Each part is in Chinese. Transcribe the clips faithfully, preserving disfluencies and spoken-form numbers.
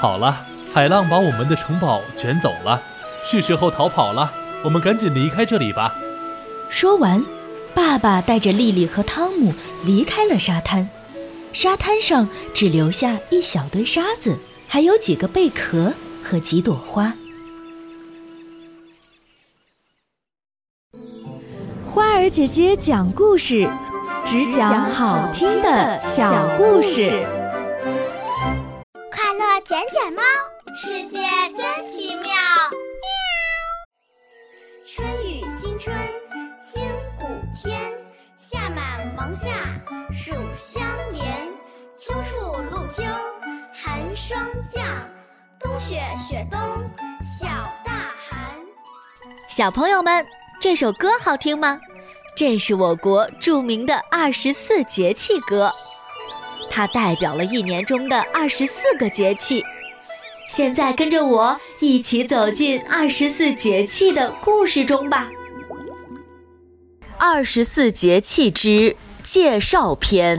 好了，海浪把我们的城堡卷走了，是时候逃跑了，我们赶紧离开这里吧。 说完，爸爸带着莉莉和汤姆离开了沙滩。沙滩上只留下一小堆沙子，还有几个贝壳和几朵花。 花儿姐姐讲故事，只讲好听的小故事。 快乐捡捡猫，世界真奇妙。春雨惊春，清谷天，夏满芒夏，暑相连。秋处露秋，寒霜降，冬雪雪冬，小大寒。 小朋友们，这首歌好听吗？这是我国著名的二十四节气歌，它代表了一年中的二十四个节气。现在跟着我一起走进二十四节气的故事中吧。二十四节气之介绍篇。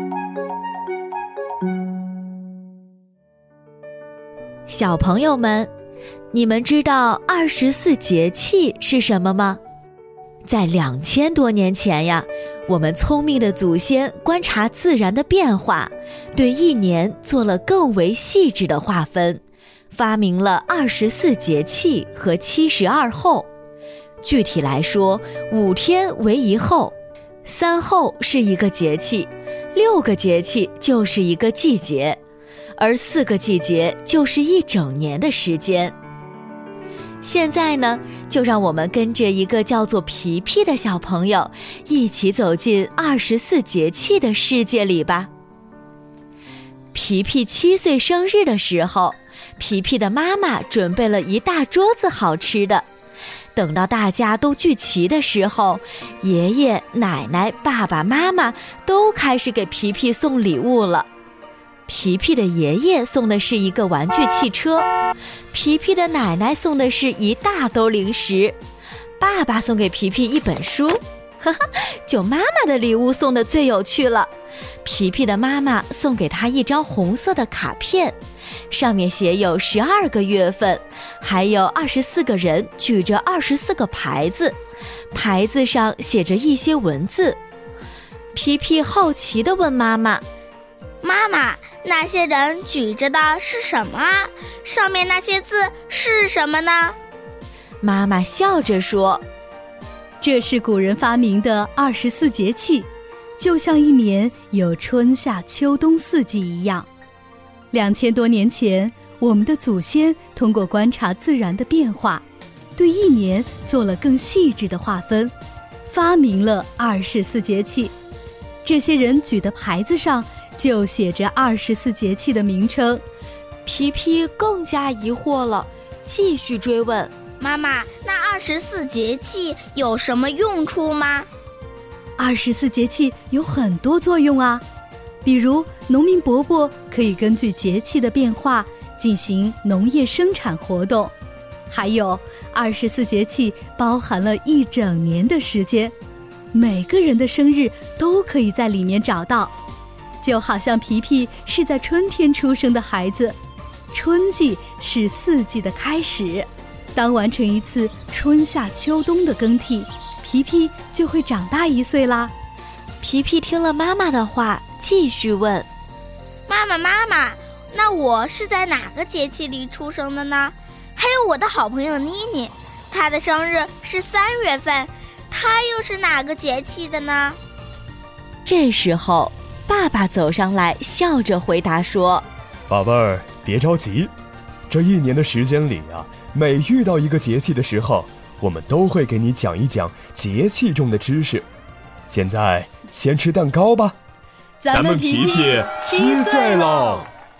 小朋友们，你们知道二十四节气是什么吗？在两千多年前呀，我们聪明的祖先观察自然的变化，对一年做了更为细致的划分，发明了二十四节气和七十二候。具体来说，五天为一候，三候是一个节气，六个节气就是一个季节，而四个季节就是一整年的时间。现在呢，就让我们跟着一个叫做皮皮的小朋友一起走进二十四节气的世界里吧。皮皮七岁生日的时候，皮皮的妈妈准备了一大桌子好吃的。等到大家都聚齐的时候，爷爷、奶奶、爸爸妈妈都开始给皮皮送礼物了。皮皮的爷爷送的是一个玩具汽车，皮皮的奶奶送的是一大兜零食，爸爸送给皮皮一本书，哈哈，就妈妈的礼物送的最有趣了。皮皮的妈妈送给他一张红色的卡片，上面写有十二个月份，还有二十四个人举着二十四个牌子，牌子上写着一些文字。皮皮好奇地问妈妈： 妈妈，那些人举着的是什么啊？上面那些字是什么呢？ 妈妈笑着说： 这是古人发明的二十四节气，就像一年有春夏秋冬四季一样。两千多年前，我们的祖先通过观察自然的变化，对一年做了更细致的划分，发明了二十四节气。这些人举的牌子上就写着二十四节气的名称。 皮皮更加疑惑了，继续追问： 妈妈，那二十四节气有什么用处吗？ 二十四节气有很多作用啊，比如农民伯伯可以根据节气的变化进行农业生产活动，还有二十四节气包含了一整年的时间，每个人的生日都可以在里面找到。就好像皮皮是在春天出生的孩子，春季是四季的开始，当完成一次春夏秋冬的更替，皮皮就会长大一岁啦。 皮皮听了妈妈的话，继续问： 妈妈妈妈，那我是在哪个节气里出生的呢？还有我的好朋友妮妮，她的生日是三月份，她又是哪个节气的呢？ 这时候爸爸走上来，笑着回答说： 宝贝儿，别着急，这一年的时间里啊，每遇到一个节气的时候，我们都会给你讲一讲节气中的知识。现在先吃蛋糕吧， 咱们皮皮七岁喽！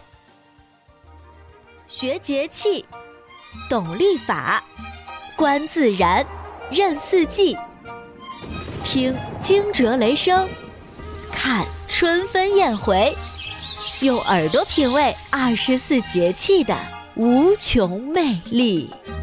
学节气，懂历法，观自然，认四季，听惊蛰雷声，看春分燕回，用耳朵品味二十四节气的无穷魅力。